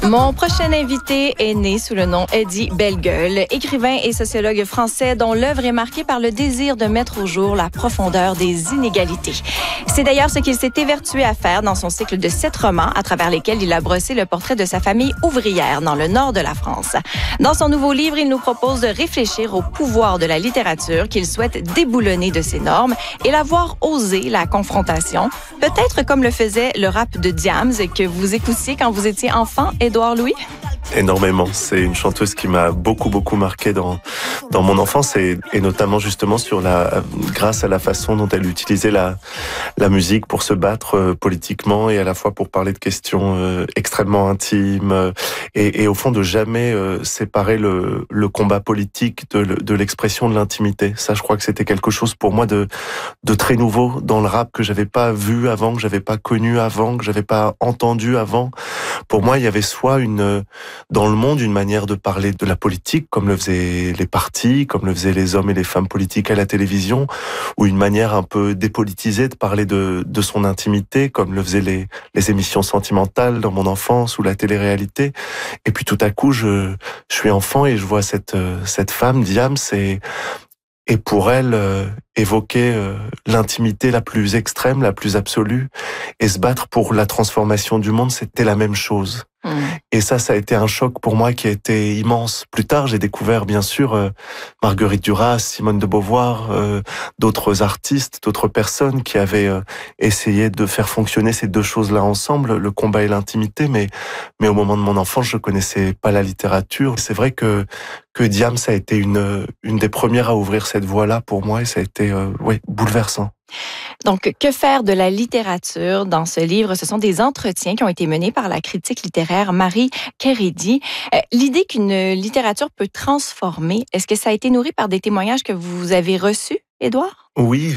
Mon prochain invité est né sous le nom Eddie Bellegueule, écrivain et sociologue français dont l'œuvre est marquée par le désir de mettre au jour la profondeur des inégalités. C'est d'ailleurs ce qu'il s'est évertué à faire dans son cycle de 7 romans à travers lesquels il a brossé le portrait de sa famille ouvrière dans le nord de la France. Dans son nouveau livre, il nous propose de réfléchir au pouvoir de la littérature qu'il souhaite déboulonner de ses normes et la voir oser la confrontation, peut-être comme le faisait le rap de Diams que vous écoutiez quand vous étiez enfant, Édouard Louis? Énormément. C'est une chanteuse qui m'a beaucoup marqué dans mon enfance et notamment justement grâce à la façon dont elle utilisait la musique pour se battre politiquement et à la fois pour parler de questions extrêmement intimes et au fond de jamais séparer le combat politique de l'expression de l'intimité. Ça, je crois que c'était quelque chose pour moi de très nouveau dans le rap que j'avais pas vu avant, que j'avais pas connu avant, que j'avais pas entendu avant. Pour moi, il y avait soit dans le monde, une manière de parler de la politique, comme le faisaient les partis, comme le faisaient les hommes et les femmes politiques à la télévision, ou une manière un peu dépolitisée de parler de son intimité, comme le faisaient les émissions sentimentales dans mon enfance ou la télé-réalité. Et puis tout à coup, je suis enfant et je vois cette femme, Diams, et pour elle, évoquer l'intimité la plus extrême, la plus absolue, et se battre pour la transformation du monde, c'était la même chose. Et ça a été un choc pour moi qui a été immense. Plus tard, j'ai découvert, bien sûr, Marguerite Duras, Simone de Beauvoir, d'autres artistes, d'autres personnes qui avaient essayé de faire fonctionner ces deux choses-là ensemble, le combat et l'intimité, mais au moment de mon enfance, je connaissais pas la littérature. C'est vrai que Diams a été une des premières à ouvrir cette voie-là pour moi, et ça a été bouleversant. Donc, que faire de la littérature dans ce livre? Ce sont des entretiens qui ont été menés par la critique littéraire Marie Kérédy. L'idée qu'une littérature peut transformer, est-ce que ça a été nourri par des témoignages que vous avez reçus, Édouard? Oui,